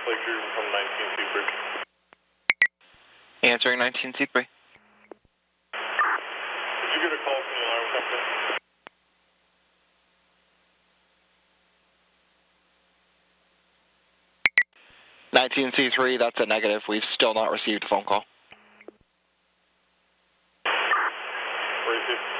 Lakeview from 19C3. Answering 19C3. Did you get a call from the alarm company? 19C3, that's a negative. We've still not received a phone call. Or is it